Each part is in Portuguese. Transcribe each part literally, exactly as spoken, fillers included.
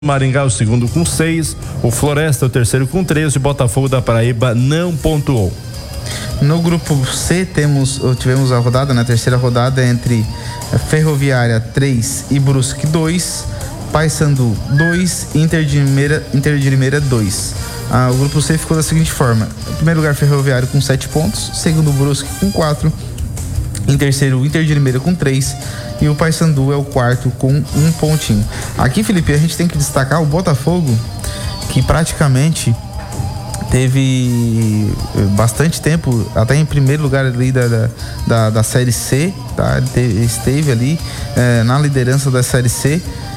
Maringá o segundo com seis, o Floresta o terceiro com treze, o Botafogo da Paraíba não pontuou. No grupo C temos, tivemos a rodada, na terceira rodada entre Ferroviária três e Brusque dois, Paysandu dois, Inter de Limeira, Inter de Limeira dois. Ah, o grupo C ficou da seguinte forma: em primeiro lugar Ferroviário com sete pontos, segundo Brusque com quatro, em terceiro o Inter de Limeira com três e o Paysandu é o quarto com um pontinho. Aqui, Felipe, a gente tem que destacar o Botafogo, que praticamente teve bastante tempo, até em primeiro lugar ali da, da, da, da Série C, tá? Ele teve, esteve ali é, na liderança da Série C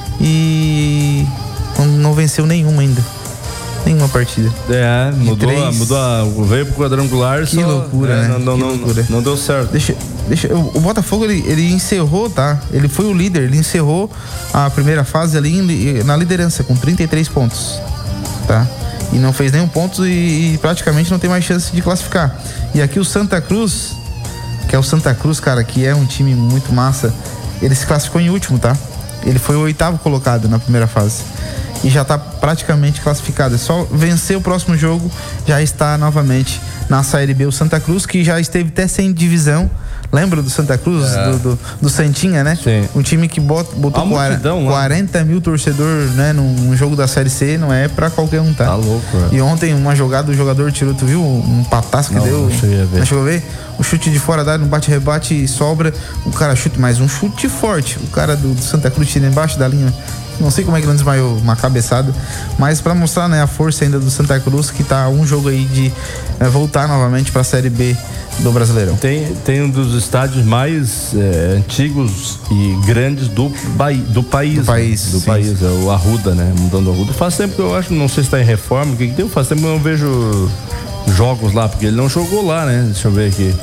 e não, não venceu nenhuma ainda. Nenhuma partida. É, mudou, três... mudou a, veio pro quadrangular. Que só, loucura, é, né? Não, não, que não, loucura. não deu certo. Deixa, deixa, o, o Botafogo, ele, ele encerrou, tá? Ele foi o líder, ele encerrou a primeira fase ali na liderança, com trinta e três pontos, tá? E não fez nenhum ponto e, e praticamente não tem mais chance de classificar. E aqui o Santa Cruz, que é o Santa Cruz, cara, que é um time muito massa, ele se classificou em último, tá? Ele foi o oitavo colocado na primeira fase e já está praticamente classificado. É só vencer o próximo jogo, já está novamente na Série B o Santa Cruz, que já esteve até sem divisão. Lembra do Santa Cruz, é. do, do, do Santinha, né? Sim. Um time que bota, botou multidão, quarenta mil torcedores, né, num jogo da Série C, não é pra qualquer um, tá? Tá louco, é. E ontem, uma jogada, o jogador tirou, tu viu? Um pataço que não, deu. Não cheguei a ver. Não chegou a ver? O chute de fora da área, um bate-rebate e sobra. O cara chuta, mas um chute forte. O cara do, do Santa Cruz tira embaixo da linha. Não sei como é que ele não desmaiou, uma cabeçada, mas para mostrar, né, a força ainda do Santa Cruz, que tá um jogo aí de é, voltar novamente para a Série B do Brasileirão. Tem, tem um dos estádios mais é, antigos e grandes do, do país. Do país, né? Do sim, país, sim. É o Arruda, né? Mudando o Arruda. Faz tempo que eu acho, não sei se está em reforma, o que que deu? Faz tempo que eu não vejo jogos lá, porque ele não jogou lá, né? Deixa eu ver aqui.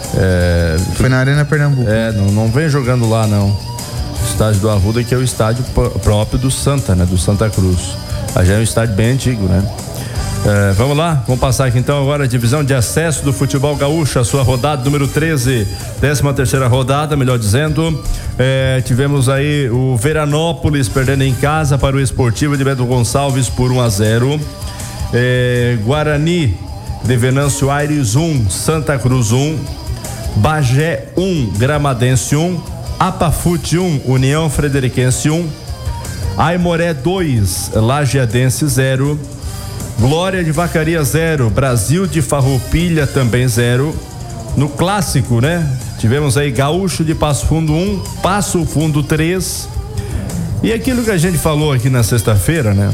É, Foi na Arena Pernambuco. É, não, não vem jogando lá, não. Estádio do Arruda, que é o estádio próprio do Santa, né? Do Santa Cruz. Já é um estádio bem antigo, né? É, vamos lá, vamos passar aqui então agora a divisão de acesso do futebol gaúcho, a sua rodada número treze, décima terceira rodada, melhor dizendo. É, tivemos aí o Veranópolis perdendo em casa para o Esportivo de Bento Gonçalves por um a zero. É, Guarani de Venâncio Aires um, Santa Cruz um, Bagé um, Gramadense um, Apafute um, União Frederiquense um, Aimoré dois, Lajeadense zero, Glória de Vacaria zero, Brasil de Farroupilha também zero. No clássico, né? Tivemos aí Gaúcho de Passo Fundo um, Passo Fundo três. E aquilo que a gente falou aqui na sexta-feira, né?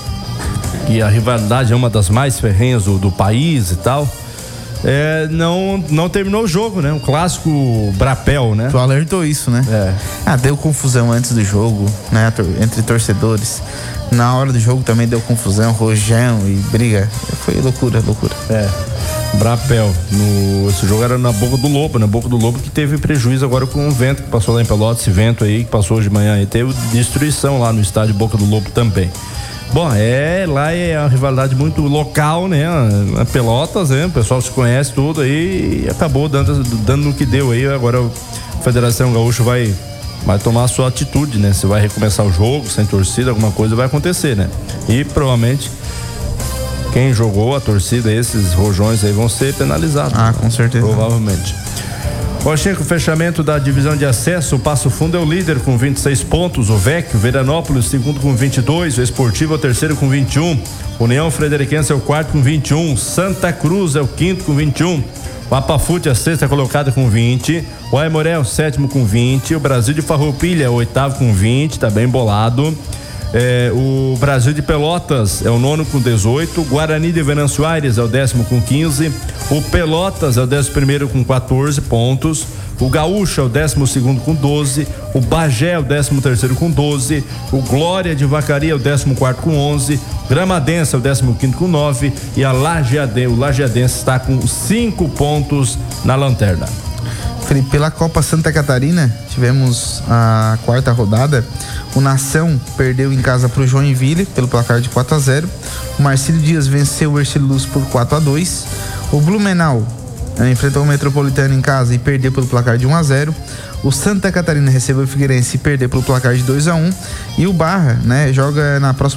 Que a rivalidade é uma das mais ferrenhas do, do país e tal. É, não, não terminou o jogo, né? O clássico Brapel, né? Tu alertou isso, né? É. Ah, deu confusão antes do jogo, né? Entre torcedores. Na hora do jogo também deu confusão, rojão e briga. Foi loucura, loucura. É. Brapel. No, esse jogo era na Boca do Lobo, na Boca do Lobo, que teve prejuízo agora com o vento que passou lá em Pelotas, esse vento aí que passou hoje de manhã e teve destruição lá no estádio Boca do Lobo também. Bom, é, lá é uma rivalidade muito local, né? A Pelotas, né? O pessoal se conhece tudo aí e acabou dando, dando no que deu aí. Agora a Federação Gaúcha vai, vai tomar a sua atitude, né? Se vai recomeçar o jogo, sem torcida, alguma coisa vai acontecer, né? E provavelmente quem jogou a torcida, esses rojões aí vão ser penalizados. Ah, com certeza. Provavelmente. Ó, Chico, fechamento da divisão de acesso, o Passo Fundo é o líder com vinte e seis pontos, o Vecchio, Veranópolis, segundo com vinte e dois, o Esportivo é o terceiro com vinte e um, União Frederiquense é o quarto com vinte e um, Santa Cruz é o quinto com vinte e um, o Apafute é a sexta colocada com vinte, o Aimoré é o sétimo com vinte, o Brasil de Farroupilha é o oitavo com vinte, tá bem bolado. É, o Brasil de Pelotas é o nono com dezoito, Guarani de Venâncio Aires é o décimo com quinze, o Pelotas é o décimo primeiro com quatorze pontos, o Gaúcho é o décimo segundo com doze, o Bagé é o décimo terceiro com doze, o Glória de Vacaria é o décimo quarto com onze, Gramadense é o décimo quinto com nove e a Lajeadense, o Lajeadense está com cinco pontos na lanterna. Felipe, pela Copa Santa Catarina, tivemos a quarta rodada. O Nação perdeu em casa para o Joinville pelo placar de quatro a zero. O Marcílio Dias venceu o Ercílio Luz por quatro a dois. O Blumenau enfrentou o Metropolitano em casa e perdeu pelo placar de um a zero. o Santa Catarina recebeu o Figueirense e perder pelo placar de dois a um. E o Barra, né, joga na próxima